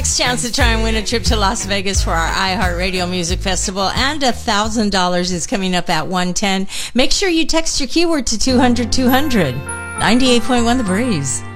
next chance to try and win a trip to Las Vegas for our iHeartRadio Music Festival, and $1,000 is coming up at 1:10. Make sure you text your keyword to 200-200. 98.1 The Breeze.